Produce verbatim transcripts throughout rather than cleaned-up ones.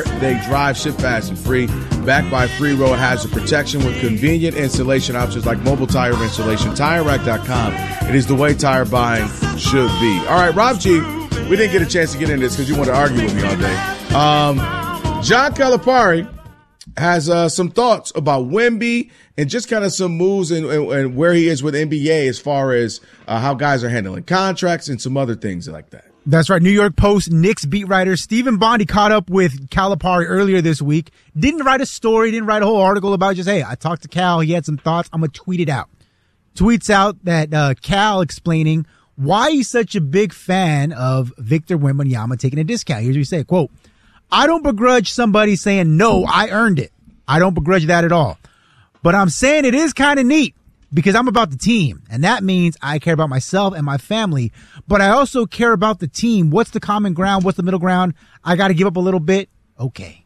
They drive, ship fast and free. Backed by Free Road Hazard Protection with convenient installation options like mobile tire installation. Tire Rack dot com. It is the way tire buying should be. All right, Rob G, we didn't get a chance to get into this because you want to argue with me all day. Um, John Calipari has uh, some thoughts about Wemby and just kind of some moves and, and, and where he is with N B A as far as uh, how guys are handling contracts and some other things like that. That's right. New York Post Knicks beat writer Stephen Bondy caught up with Calipari earlier this week. Didn't write a story, didn't write a whole article about it. Just, hey, I talked to Cal. He had some thoughts. I'm going to tweet it out. Tweets out that uh, Cal explaining why he's such a big fan of Victor Wembanyama taking a discount. Here's what he said, quote, I don't begrudge somebody saying, no, I earned it. I don't begrudge that at all. But I'm saying it is kind of neat because I'm about the team. And that means I care about myself and my family. But I also care about the team. What's the common ground? What's the middle ground? I got to give up a little bit. Okay.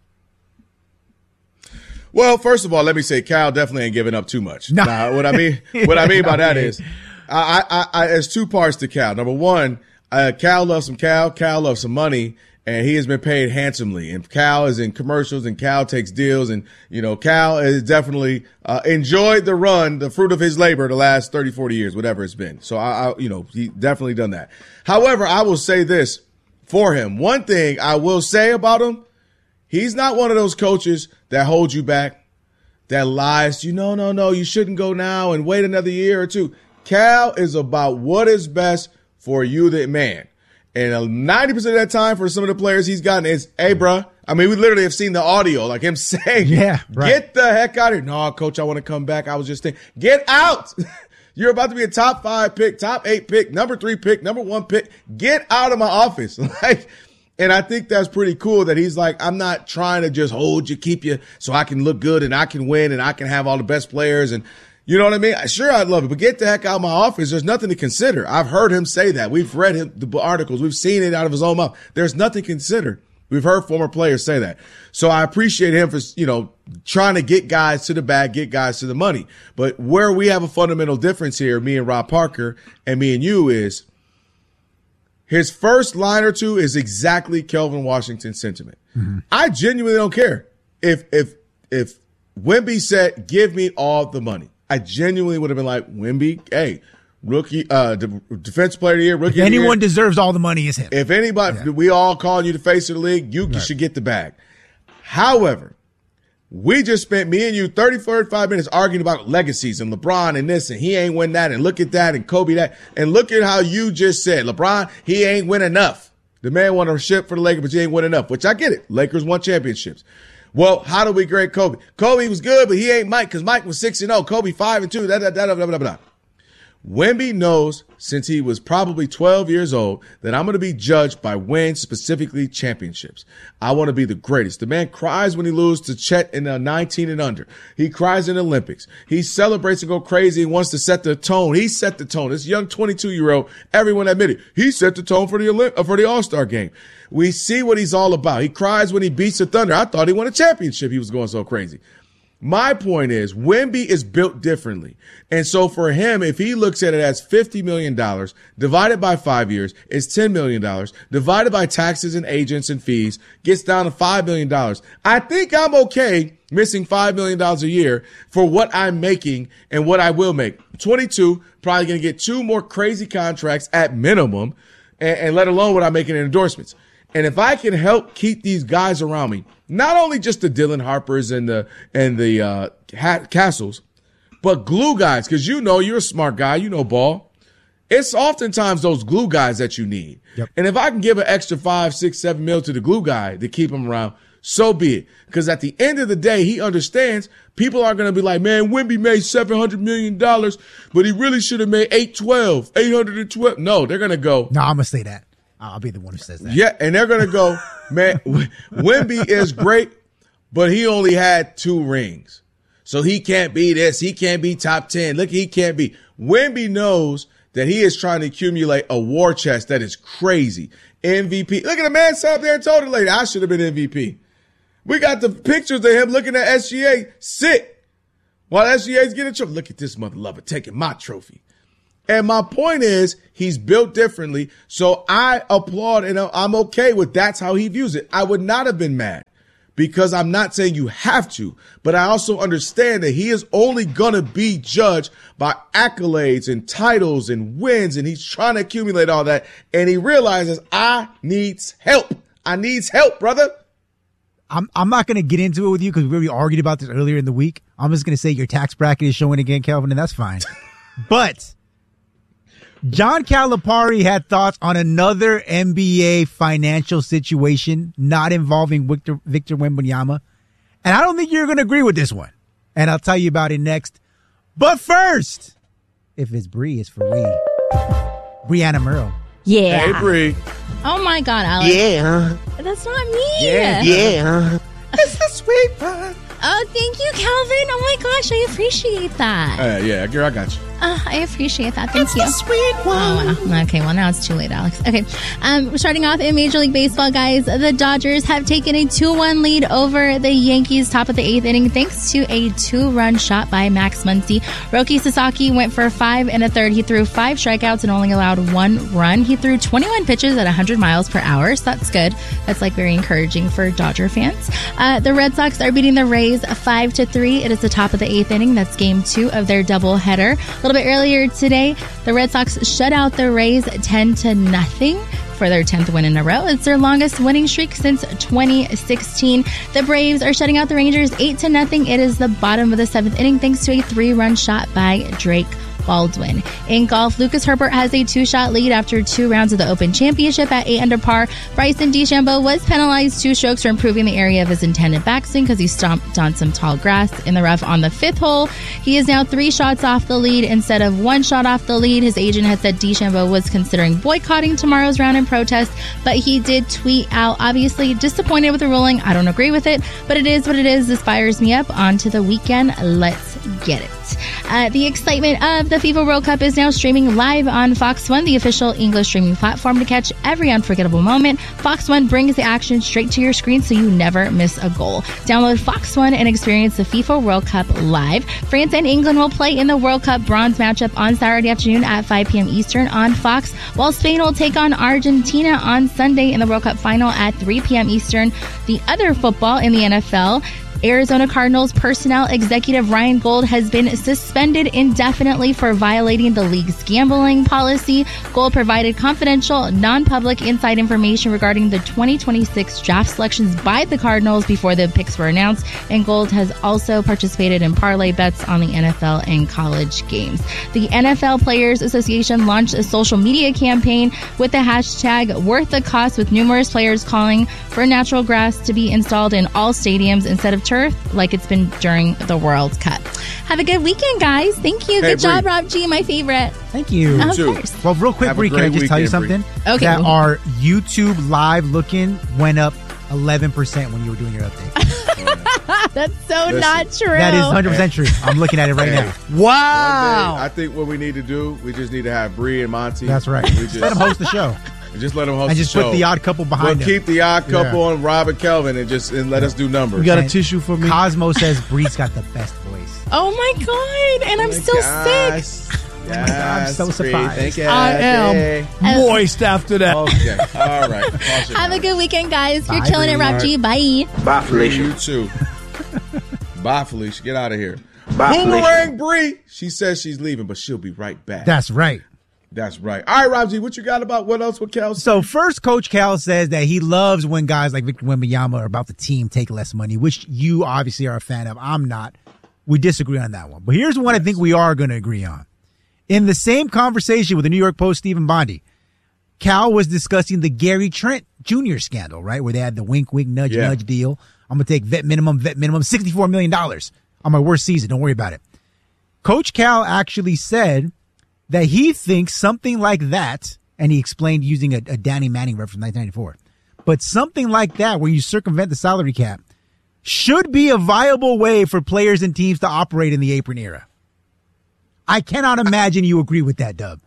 Well, first of all, let me say Cal definitely ain't giving up too much. No. Now, what I mean, what I mean by that is, I, I, I, there's two parts to Cal. Number one, uh, Cal loves some Cal. Cal loves some money, and he has been paid handsomely. And Cal is in commercials, and Cal takes deals, and you know, Cal has definitely uh, enjoyed the run, the fruit of his labor, the last thirty, forty years, whatever it's been. So I, I, you know, he definitely done that. However, I will say this for him. One thing I will say about him. He's not one of those coaches that holds you back, that lies to you. No, no, no, you shouldn't go now and wait another year or two. Cal is about what is best for you, the man. And ninety percent of that time for some of the players he's gotten is, hey, bro. I mean, we literally have seen the audio, like him saying, yeah, right. Get the heck out of here. No, coach, I want to come back. I was just thinking, get out. You're about to be a top five pick, top eight pick, number three pick, number one pick. Get out of my office. Like, and I think that's pretty cool that he's like, I'm not trying to just hold you, keep you so I can look good and I can win and I can have all the best players. And you know what I mean? Sure, I'd love it, but get the heck out of my office. There's nothing to consider. I've heard him say that. We've read him, the articles. We've seen it out of his own mouth. There's nothing considered. We've heard former players say that. So I appreciate him for, you know, trying to get guys to the bag, get guys to the money. But where we have a fundamental difference here, me and Rob Parker and me and you, is his first line or two is exactly Kelvin Washington's sentiment. Mm-hmm. I genuinely don't care. If if if Wemby said, give me all the money, I genuinely would have been like, Wemby, hey, rookie, uh, defensive player of the year, rookie if of the year. Anyone deserves all the money is him. If anybody, yeah. we all calling you the face of the league, you right. should get the bag. However, we just spent, me and you, thirty, thirty-five minutes arguing about legacies and LeBron and this and he ain't win that and look at that and Kobe that. And look at how you just said, LeBron, he ain't win enough. The man won a ship for the Lakers, but he ain't win enough, which I get it. Lakers won championships. Well, how do we grade Kobe? Kobe was good, but he ain't Mike because Mike was six and oh. Kobe five and two. Da, da, da, da, da, da, da. Wemby knows since he was probably twelve years old that I'm going to be judged by wins, specifically championships. I want to be the greatest. The man cries when he loses to Chet in the nineteen and under. He cries in the Olympics. He celebrates and go crazy and wants to set the tone. He set the tone. This young twenty-two-year-old, everyone admitted, he set the tone for the Olymp- for the All-Star game. We see what he's all about. He cries when he beats the Thunder. I thought he won a championship. He was going so crazy. My point is, Wemby is built differently. And so for him, if he looks at it as fifty million dollars divided by five years, it's ten million dollars divided by taxes and agents and fees, gets down to five million dollars. I think I'm okay missing five million dollars a year for what I'm making and what I will make. twenty-two, probably going to get two more crazy contracts at minimum, and, and let alone what I'm making in endorsements. And if I can help keep these guys around me, not only just the Dylan Harpers and the and the uh, ha- Castles, but glue guys, because you know you're a smart guy, you know ball. It's oftentimes those glue guys that you need. Yep. And if I can give an extra five, six, seven mil to the glue guy to keep him around, so be it. Because at the end of the day, he understands people aren't going to be like, man, Wemby made seven hundred million dollars, but he really should have made eight twelve, eight hundred twelve. No, they're going to go. No, I'm going to say that. I'll be the one who says that. Yeah, and they're going to go, man, Wemby is great, but he only had two rings. So he can't be this. He can't be top ten. Look, he can't be. Wemby knows that he is trying to accumulate a war chest that is crazy. M V P. Look at the man sat up there and told the lady, I should have been M V P. We got the pictures of him looking at S G A sick while S G A's getting a trophy. Look at this mother lover taking my trophy. And my point is, he's built differently. So I applaud and I'm okay with that's how he views it. I would not have been mad. because I'm not saying you have to, but I also understand that he is only going to be judged by accolades and titles and wins, and he's trying to accumulate all that, and he realizes I needs help. I needs help, brother. I'm I'm not going to get into it with you because we already argued about this earlier in the week. I'm just going to say your tax bracket is showing again, Kelvin, and that's fine. But John Calipari had thoughts on another N B A financial situation not involving Victor, Victor Wembanyama. And I don't think you're going to agree with this one. And I'll tell you about it next. But first, if it's Bree, it's for we. Brianna Merle. Yeah. Hey, Bree. Oh, my God, Alex. Yeah. That's not me. Yeah. Yeah. It's the sweet one. Oh, thank you, Calvin. Oh, my gosh, I appreciate that. Uh, yeah, girl, I got you. Uh, I appreciate that. Thank It's you. the sweet one. Oh, wow. Okay, well, now it's too late, Alex. Okay, um, we're starting off in Major League Baseball, guys. The Dodgers have taken a two one lead over the Yankees, top of the eighth inning, thanks to a two-run shot by Max Muncy. Roki Sasaki went for five and a third. He threw five strikeouts and only allowed one run. He threw twenty-one pitches at one hundred miles per hour, so that's good. That's, like, very encouraging for Dodger fans. Uh, the Red Sox are beating the Rays five to three. It is the top of the eighth inning. That's game two of their doubleheader. A little bit earlier today, the Red Sox shut out the Rays ten to nothing for their tenth win in a row. It's their longest winning streak since twenty sixteen. The Braves are shutting out the Rangers eight to nothing. It is the bottom of the seventh inning thanks to a three-run shot by Drake Baldwin. In golf, Lucas Herbert has a two-shot lead after two rounds of the Open Championship at eight under par. Bryson DeChambeau was penalized two strokes for improving the area of his intended backswing because he stomped on some tall grass in the rough on the fifth hole. He is now three shots off the lead instead of one shot off the lead. His agent had said DeChambeau was considering boycotting tomorrow's round in protest, but he did tweet out, obviously disappointed with the ruling. I don't agree with it, but it is what it is. This fires me up. On to the weekend. Let's get it. Uh, the excitement of the FIFA World Cup is now streaming live on Fox One, the official English streaming platform to catch every unforgettable moment. Fox One brings the action straight to your screen so you never miss a goal. Download Fox One and experience the FIFA World Cup live. France and England will play in the World Cup bronze matchup on Saturday afternoon at five p.m. Eastern on Fox, while Spain will take on Argentina on Sunday in the World Cup final at three p.m. Eastern. The other football in the N F L, Arizona Cardinals personnel executive Ryan Gold has been suspended indefinitely for violating the league's gambling policy. Gold provided confidential, non-public inside information regarding the twenty twenty-six draft selections by the Cardinals before the picks were announced, and Gold has also participated in parlay bets on the N F L and college games. The N F L Players Association launched a social media campaign with the hashtag Worth the Cost, with numerous players calling for natural grass to be installed in all stadiums instead of turf like it's been during the World Cup. Have a good weekend, guys. Thank you. Hey, good job, Bree. Rob G, my favorite. Thank you. Of too. course. Well, real quick, Have a Bree, can I great just tell you weekend, Bree. something? Okay. That our YouTube live looking went up eleven percent when you were doing your update. That's so Listen, not true. That is one hundred percent true. I'm looking at it right Hey. now. One Wow. day, I think what we need to do, we just need to have Bree and Monty. That's right. We Let just, him host the show. just let them host And just the show. put the odd couple behind We'll him. keep the odd couple Yeah. on Rob and Kelvin and just and let us do numbers. You got a And tissue for me? Cosmo says Bree's got the best voice. Oh my God. And I'm still sick. Yes. Yes. I'm so Bree. surprised. Thank you. I am Hey. moist after that. Okay. All right. Pause it Have now. a good weekend, guys. You're Bye, killing it, Bree. Rob G. Bye. Bye, Bree, Felicia. you too. Bye, Felicia. Get out of here. Bye, Felicia. Boomerang Bree. She says she's leaving, but she'll be right back. That's right. That's right. All right, Rob G, what you got about what else with Cal? So first, Coach Cal says that he loves when guys like Victor Wembanyama are about the team take less money, which you obviously are a fan of. I'm not. We disagree on that one. But here's one I think we are going to agree on. In the same conversation with the New York Post, Stephen Bondy, Cal was discussing the Gary Trent Junior scandal, right? Where they had the wink, wink, nudge, Yeah. nudge deal. I'm going to take vet minimum, vet minimum, sixty-four million dollars on my worst season. Don't worry about it. Coach Cal actually said that he thinks something like that, and he explained using a, a Danny Manning reference from nineteen ninety-four, but something like that where you circumvent the salary cap should be a viable way for players and teams to operate in the apron era. I cannot imagine you agree with that, Dub.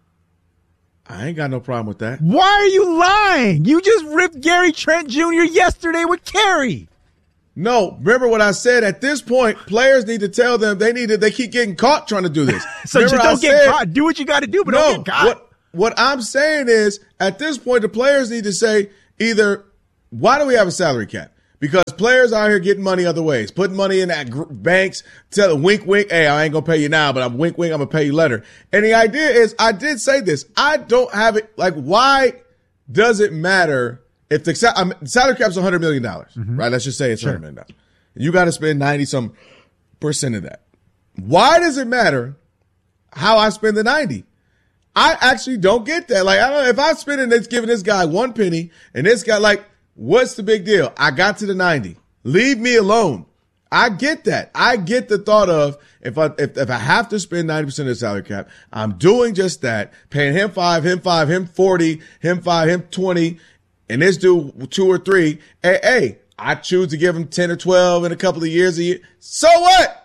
I ain't got no problem with that. Why are you lying? You just ripped Gary Trent Junior yesterday with Kerry. No, remember what I said. At this point, players need to tell them they need to. They keep getting caught trying to do this. So Remember just I don't get said- caught. Do what you got to do, but No, don't get caught. what what I'm saying is, at this point, the players need to say either, why do we have a salary cap? Because players out here getting money other ways, putting money in that gr- banks, tell wink, wink, hey, I ain't going to pay you now, but I'm wink, wink, I'm going to pay you later. And the idea is, I did say this, I don't have it, like, why does it matter if the um, salary cap's one hundred million dollars, mm-hmm. right? Let's just say it's sure. one hundred million dollars. You got to spend ninety some percent of that. Why does it matter how I spend the ninety? I actually don't get that. Like, I don't know, if I spend it, it's giving this guy one penny and this guy, like, what's the big deal? I got to the ninety. Leave me alone. I get that. I get the thought of if I if, if I have to spend ninety percent of the salary cap, I'm doing just that, paying him five, him five, him forty, him five, him twenty, and this dude two or three. Hey, hey, I choose to give him ten or twelve in a couple of years a year. So what?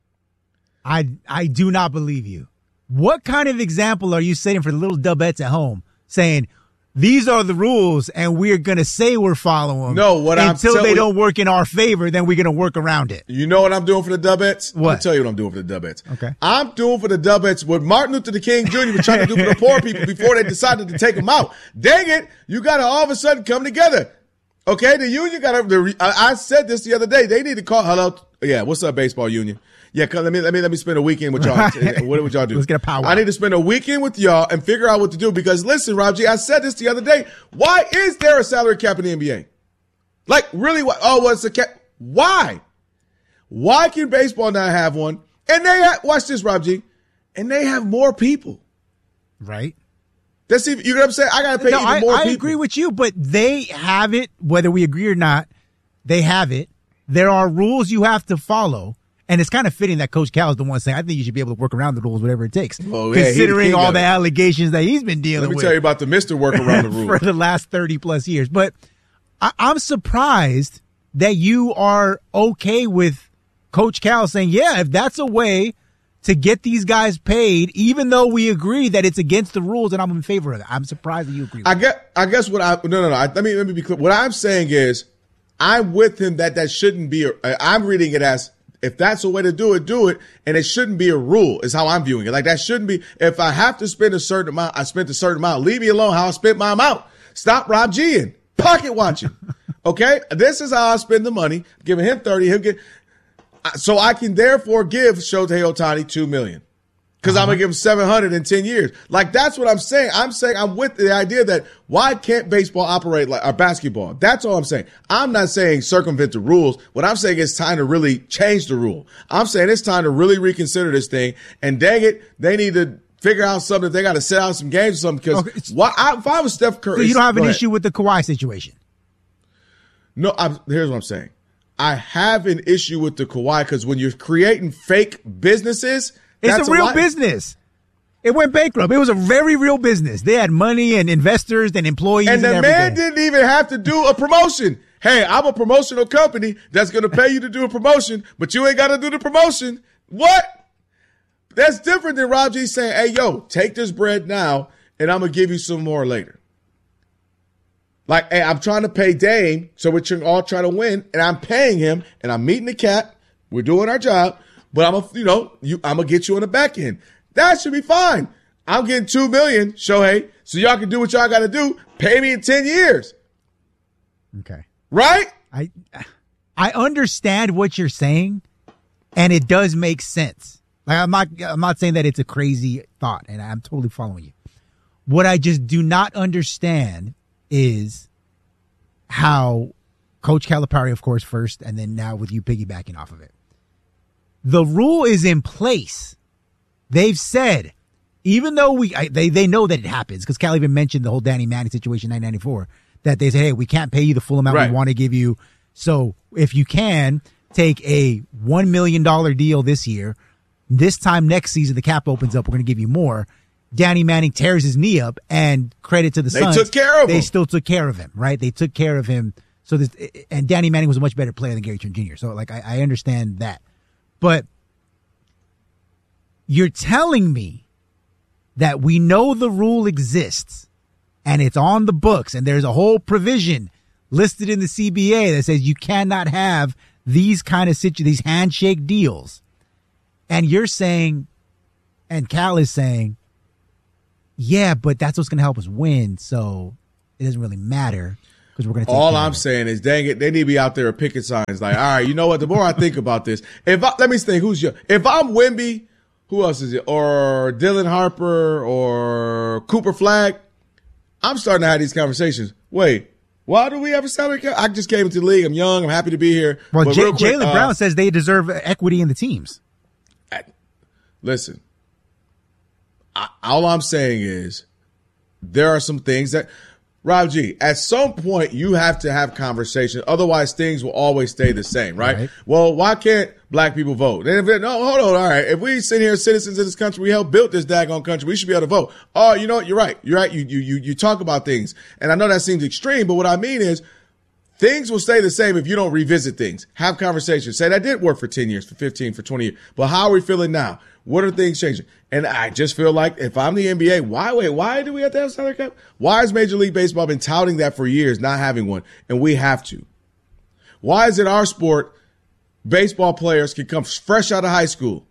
I I do not believe you. What kind of example are you setting for the little dubettes at home saying, these are the rules and we're going to say we're following them? No, what I'm until they don't work in our favor, then we're going to work around it. You know what I'm doing for the dubettes? What? I'll tell you what I'm doing for the dubettes. Okay. I'm doing for the dubettes what Martin Luther King Junior was trying to do for the poor people before they decided to take them out. Dang it. You got to all of a sudden come together. Okay. The union got to, I said this the other day. They need to call, hello. Yeah. What's up, baseball union? Yeah, come, let me let me let me spend a weekend with y'all. What would y'all do? Let's get a powwow. I need to spend a weekend with y'all and figure out what to do because listen, Rob G, I said this the other day. Why is there a salary cap in the N B A? Like, really? What? Oh, what's the cap? Why? Why can baseball not have one? And they have, watch this, Rob G, and they have more people. Right. That's even, you know what I'm saying? I got to pay no, even I, more I people. I agree with you, but they have it, whether we agree or not. They have it. There are rules you have to follow. And it's kind of fitting that Coach Cal is the one saying, I think you should be able to work around the rules, whatever it takes. Oh, yeah, considering all the it. allegations that he's been dealing with. Let me with tell you about the Mister Work Around the Rules. For the last thirty plus years. But I- I'm surprised that you are okay with Coach Cal saying, yeah, if that's a way to get these guys paid, even though we agree that it's against the rules and I'm in favor of it. I'm surprised that you agree with I that. guess, I guess what I, no, no, no. I, let me, let me be clear. What I'm saying is I'm with him that that shouldn't be, a, I'm reading it as, if that's a way to do it, do it. And it shouldn't be a rule is how I'm viewing it. Like that shouldn't be, if I have to spend a certain amount, I spent a certain amount. Leave me alone how I spent my amount. Stop Rob G-ing, pocket watching. Okay. This is how I spend the money. Giving him thirty, he'll get, so I can therefore give Shohei Ohtani two million. Cause uh-huh. I'm going to give him seven hundred in ten years. Like that's what I'm saying. I'm saying I'm with the idea that why can't baseball operate like or basketball? That's all I'm saying. I'm not saying circumvent the rules. What I'm saying is time to really change the rule. I'm saying it's time to really reconsider this thing. And dang it, they need to figure out something. They got to set out some games or something. Because okay. why, I, if I was Steph Curry, so you don't have an ahead. issue with the Kawhi situation? No, I'm, here's what I'm saying. I have an issue with the Kawhi because when you're creating fake businesses. It's That's a real a business. It went bankrupt. It was a very real business. They had money and investors and employees. And the and man didn't even have to do a promotion. Hey, I'm a promotional company that's going to pay you to do a promotion, but you ain't got to do the promotion. What? That's different than Rob G saying, hey, yo, take this bread now, and I'm going to give you some more later. Like, hey, I'm trying to pay Dame, so we're all trying to win, and I'm paying him, and I'm meeting the cap. We're doing our job. But I'm a, you know, you, I'm gonna get you on the back end. That should be fine. I'm getting two million, Shohei, so y'all can do what y'all got to do. Pay me in ten years. Okay. Right? I, I understand what you're saying, and it does make sense. Like I'm not, I'm not saying that it's a crazy thought, and I'm totally following you. What I just do not understand is how Coach Calipari, of course, first, and then now with you piggybacking off of it. The rule is in place. They've said, even though we, I, they they know that it happens, because Cal even mentioned the whole Danny Manning situation in nineteen ninety-four, that they said, hey, we can't pay you the full amount right. we want to give you. So if you can, take a one million dollars deal this year. This time next season, the cap opens up. We're going to give you more. Danny Manning tears his knee up, and credit to the they Suns. They took care of they him. They still took care of him, right? They took care of him. So this, and Danny Manning was a much better player than Gary Trent Junior So, like, I, I understand that. But you're telling me that we know the rule exists and it's on the books and there's a whole provision listed in the C B A that says you cannot have these kind of situ- these handshake deals. And you're saying, and Cal is saying, yeah, but that's what's going to help us win. So it doesn't really matter. because we're going to take All care I'm of it. saying is, dang it, they need to be out there with picket signs. Like, all right, you know what? The more I think about this, if I, let me think, who's your, if I'm Wemby, who else is it? Or Dylan Harper or Cooper Flagg, I'm starting to have these conversations. Wait, why do we have a salary cap? I just came into the league. I'm young. I'm happy to be here. Well, But J- real quick, Jaylen uh, Brown says they deserve equity in the teams. Listen, I, all I'm saying is there are some things that, Rob G, at some point you have to have conversation. Otherwise, things will always stay the same, right? Right. Well, why can't black people vote? And if it, no, hold on. All right. If we sit here, citizens of this country, we helped build this daggone country, we should be able to vote. Oh, you know what? You're right. You're right. You, you, you, you talk about things. And I know that seems extreme, but what I mean is things will stay the same if you don't revisit things. Have conversations. Say that did work for ten years, for fifteen, for twenty years. But how are we feeling now? What are things changing? And I just feel like if I'm the N B A, why wait? Why do we have to have a salary cap? Why has Major League Baseball been touting that for years, not having one? And we have to. Why is it our sport, baseball players can come fresh out of high school,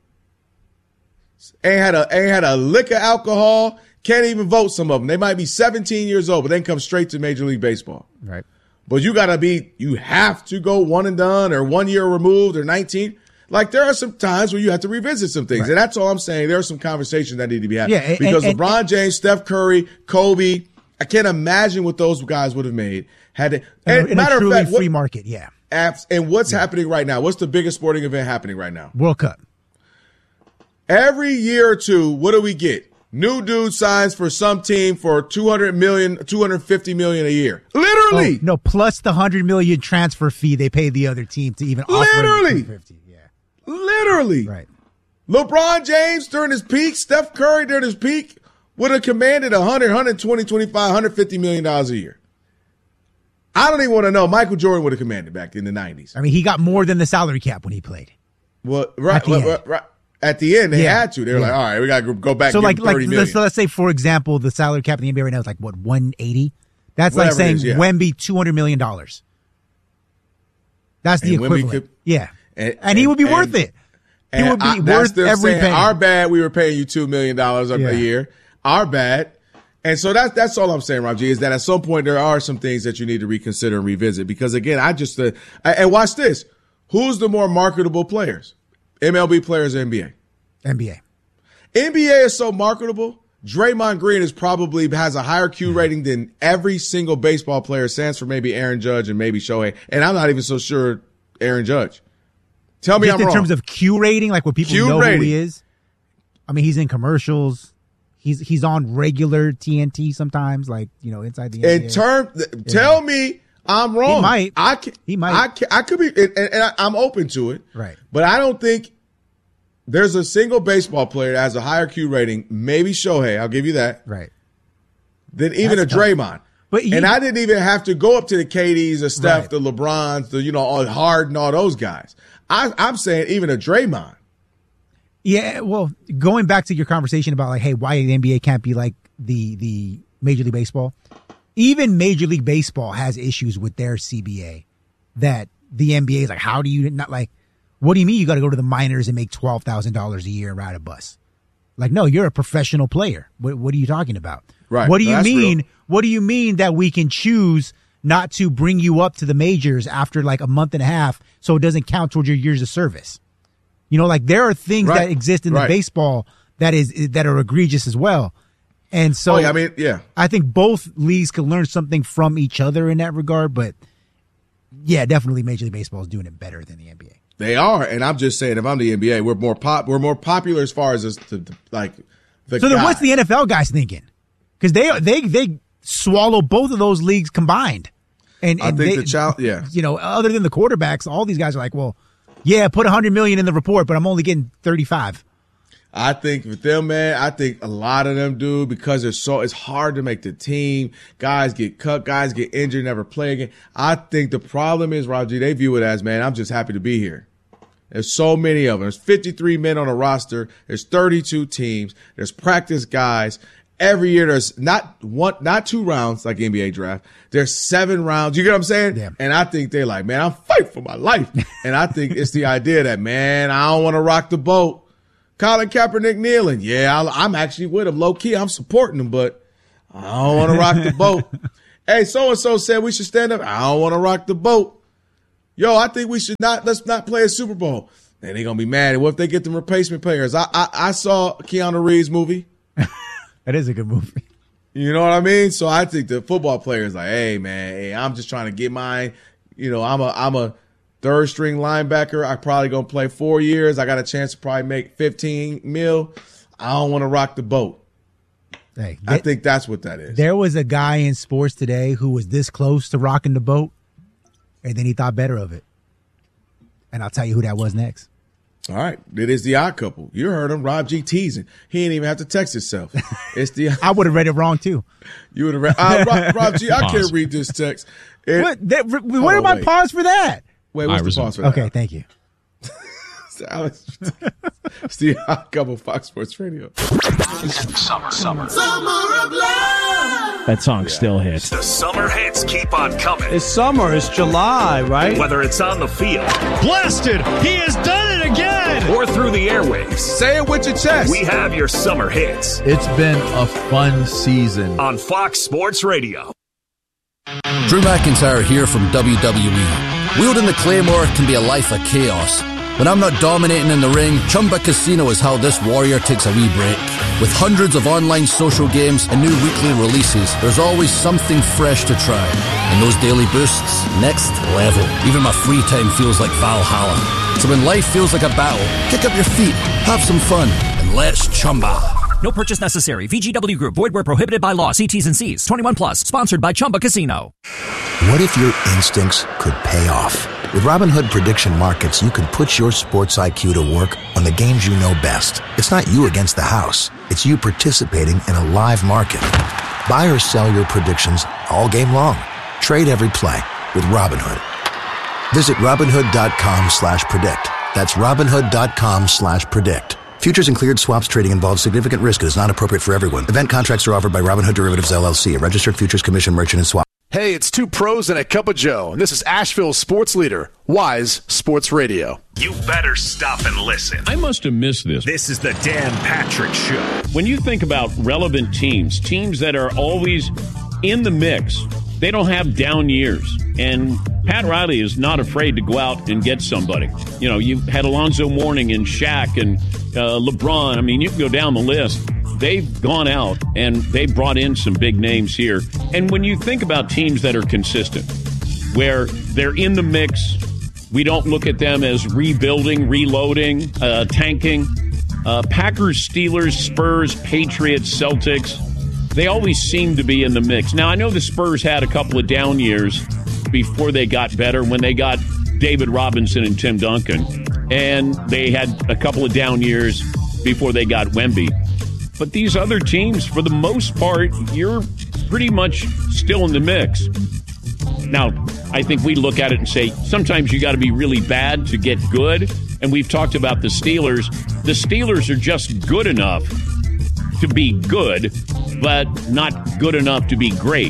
ain't had a ain't had a lick of alcohol, can't even vote, some of them. They might be seventeen years old, but they can come straight to Major League Baseball. Right. But you got to be, you have to go one and done or one year removed or nineteen. Like, there are some times where you have to revisit some things. Right. And that's all I'm saying. There are some conversations that need to be had. Yeah, and, because and, LeBron and, James, Steph Curry, Kobe, I can't imagine what those guys would have made. Had it, and in matter a truly of fact, free what, market, yeah. apps, and what's yeah. happening right now? What's the biggest sporting event happening right now? World Cup. Every year or two, what do we get? New dude signs for some team for two hundred million, two hundred fifty million a year. Literally. Oh, no, plus the one hundred million transfer fee they pay the other team to even offer Literally. two fifty. Yeah. Literally. Right. LeBron James during his peak, Steph Curry during his peak would have commanded one hundred, one twenty, twenty-five, one hundred fifty million dollars a year. I don't even want to know. Michael Jordan would have commanded back in the nineties. I mean, he got more than the salary cap when he played. Well, right, At the right, end. right. At the end, they Yeah. had to. They were Yeah. like, all right, we got to go back So, and like, give him like thirty let's, million. let's say, for example, the salary cap in the N B A right now is like, what, one eighty? That's Whatever like saying it is, yeah. Wemby two hundred million dollars. That's the And Wemby equivalent. could- yeah. and- And, he would be and- worth it. He And would be I- that's worth them every saying, penny. our bad, we were paying you two million dollars a, Yeah. a year. Our bad. And so that's that's all I'm saying, Rob G, is that at some point there are some things that you need to reconsider and revisit. Because again, I just uh, and watch this. Who's the more marketable players? M L B players or N B A? N B A. N B A is so marketable. Draymond Green is probably has a higher Q rating than every single baseball player, sans for maybe Aaron Judge and maybe Shohei. And I'm not even so sure Aaron Judge. Tell me Just I'm in wrong. terms of Q rating, like what people Q know rating. who he is. I mean, he's in commercials. He's he's on regular T N T sometimes, like, you know, inside the N B A. In term, th- tell me I'm wrong. He might. I can, He might. I, can, I could be, and, and I, I'm open to it. Right. But I don't think there's a single baseball player that has a higher Q rating. Maybe Shohei. I'll give you that. Right. Than even That's a Draymond. But he- and I didn't even have to go up to the K Ds, the Steph, Right. the LeBrons, the you know all Harden, all those guys. I, I'm saying even a Draymond. Yeah, well, going back to your conversation about like, hey, why the N B A can't be like the the Major League Baseball. Even Major League Baseball has issues with their C B A that the N B A is like, how do you not like, what do you mean you got to go to the minors and make twelve thousand dollars a year and ride a bus? Like, no, you're a professional player. What, what are you talking about? Right. What do No, you that's mean? real. What do you mean that we can choose not to bring you up to the majors after like a month and a half so it doesn't count towards your years of service? You know, like there are things Right. that exist in Right. the baseball that is that are egregious as well. And so Oh, yeah, I mean, yeah. I think both leagues can learn something from each other in that regard. But yeah, definitely Major League Baseball is doing it better than the N B A. They are, and I'm just saying, if I'm the N B A, we're more pop, we're more popular as far as this, the, the, like the. So then, guy. what's the N F L guys thinking? Because they they they swallow both of those leagues combined. And, I and think they, the child, yeah. you know, other than the quarterbacks, all these guys are like, well, yeah, put a hundred million in the report, but I'm only getting thirty-five. I think with them, man, I think a lot of them do because it's so it's hard to make the team. Guys get cut, guys get injured, never play again. I think the problem is, Roger, they view it as, man, I'm just happy to be here. There's so many of them. There's fifty-three men on a roster. There's thirty-two teams. There's practice guys. Every year there's not one, not two rounds like N B A draft. There's seven rounds. You get what I'm saying? Yeah. And I think they're like, man, I'm fighting for my life. And I think it's the idea that, man, I don't want to rock the boat. Colin Kaepernick kneeling. Yeah, I'll, I'm actually with him. Low key, I'm supporting him, but I don't want to rock the boat. Hey, so-and-so said we should stand up. I don't want to rock the boat. Yo, I think we should not, let's not play a Super Bowl. And they're going to be mad. What if they get them replacement players? I, I, I saw Keanu Reeves' movie. That is a good movie. You know what I mean? So I think the football players like, hey, man, hey, I'm just trying to get mine. You know, I'm a, I'm a third string linebacker. I probably going to play four years. I got a chance to probably make fifteen mil. I don't want to rock the boat. Hey, I think that's what that is. There was a guy in sports today who was this close to rocking the boat, and then he thought better of it. And I'll tell you who that was next. All right. It is the odd couple. You heard him, Rob G teasing. He didn't even have to text himself. It's the I would have read it wrong, too. You would have read uh, Rob, Rob G, I can't read this text. It, what? That, where am I paused for that? Wait, what's I the resume. pause for that? Okay, thank you. Alex, it's the odd couple, Fox Sports Radio. Summer, summer. Summer of love. That song still hits. The summer hits keep on coming. It's summer. It's July, right? Whether it's on the field. Blasted! He has done it again! Or through the airwaves. Say it with your chest. We have your summer hits. It's been a fun season. On Fox Sports Radio. Drew McIntyre here from W W E. Wielding the Claymore can be a life of chaos. When I'm not dominating in the ring, Chumba Casino is how this warrior takes a wee break. With hundreds of online social games and new weekly releases, there's always something fresh to try. And those daily boosts, next level. Even my free time feels like Valhalla. So when life feels like a battle, kick up your feet, have some fun, and let's Chumba. No purchase necessary. V G W Group. Void where prohibited by law. See T's and C's. twenty-one plus. Sponsored by Chumba Casino. What if your instincts could pay off? With Robinhood Prediction Markets, you can put your sports I Q to work on the games you know best. It's not you against the house. It's you participating in a live market. Buy or sell your predictions all game long. Trade every play with Robinhood. Visit Robinhood.com slash predict. That's Robinhood.com slash predict. Futures and cleared swaps trading involves significant risk and is not appropriate for everyone. Event contracts are offered by Robinhood Derivatives, L L C, a registered futures commission merchant and swap. Hey, it's two pros and a cup of Joe, and this is Asheville's sports leader, Wise Sports Radio. You better stop and listen. I must have missed this. This is the Dan Patrick Show. When you think about relevant teams, teams that are always in the mix, they don't have down years. And Pat Riley is not afraid to go out and get somebody. You know, you've had Alonzo Mourning and Shaq and uh, LeBron. I mean, you can go down the list. They've gone out and they brought in some big names here. And when you think about teams that are consistent, where they're in the mix, we don't look at them as rebuilding, reloading, uh, tanking. Uh, Packers, Steelers, Spurs, Patriots, Celtics, they always seem to be in the mix. Now, I know the Spurs had a couple of down years before they got better, when they got David Robinson and Tim Duncan. And they had a couple of down years before they got Wemby. But these other teams, for the most part, you're pretty much still in the mix. Now, I think we look at it and say, sometimes you got to be really bad to get good. And we've talked about the Steelers. The Steelers are just good enough to be good, but not good enough to be great.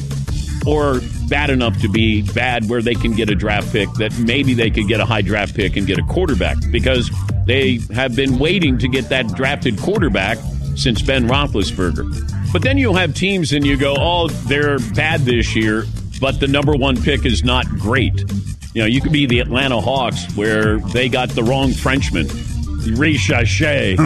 Or bad enough to be bad where they can get a draft pick that maybe they could get a high draft pick and get a quarterback, because they have been waiting to get that drafted quarterback since Ben Roethlisberger. But then you'll have teams and you go, oh, they're bad this year, but the number one pick is not great. You know, you could be the Atlanta Hawks, where they got the wrong Frenchman, Richachet.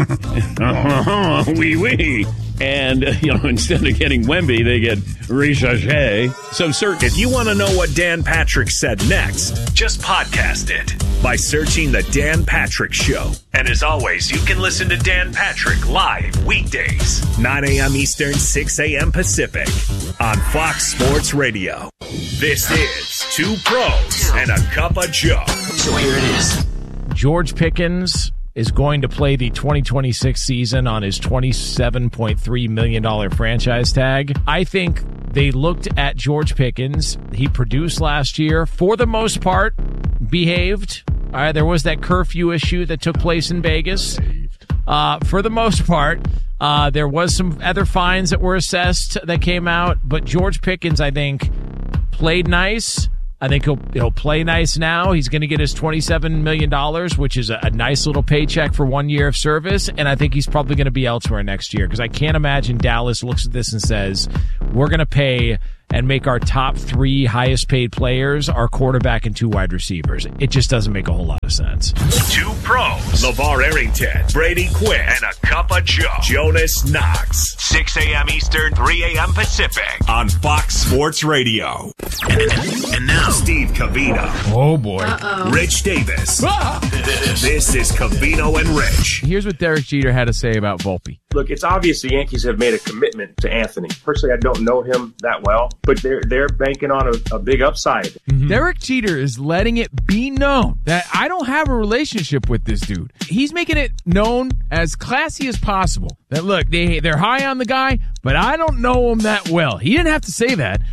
Oui, oui. And, uh, you know, instead of getting Wemby, they get Richachet. So, sir, if you want to know what Dan Patrick said next, just podcast it by searching The Dan Patrick Show. And as always, you can listen to Dan Patrick live weekdays, nine a.m. Eastern, six a.m. Pacific, on Fox Sports Radio. This is Two Pros and a Cup of Joe. So here it is. George Pickens is going to play the twenty twenty-six season on his twenty-seven point three million dollars franchise tag. I think they looked at George Pickens. He produced last year, for the most part, behaved. All right, there was that curfew issue that took place in Vegas. Uh, for the most part, uh, there was some other fines that were assessed that came out. But George Pickens, I think, played nice. I think he'll he'll play nice now. He's going to get his twenty-seven million dollars, which is a, a nice little paycheck for one year of service. And I think he's probably going to be elsewhere next year, because I can't imagine Dallas looks at this and says, we're going to pay and make our top three highest paid players our quarterback and two wide receivers. It just doesn't make a whole lot of sense. Two pros, LeVar Arrington, Brady Quinn, and a cup of Joe, Jonas Knox. six a.m. Eastern, three a.m. Pacific on Fox Sports Radio. And now, Steve Covino. Oh, boy. Uh-oh. Rich Davis. Ah! This is Covino and Rich. Here's what Derek Jeter had to say about Volpe. Look, it's obvious the Yankees have made a commitment to Anthony. Personally, I don't know him that well, but they're they're banking on a, a big upside. Mm-hmm. Derek Jeter is letting it be known that I don't have a relationship with this dude. He's making it known as classy as possible that, look, they, they're high on the guy, but I don't know him that well. He didn't have to say that,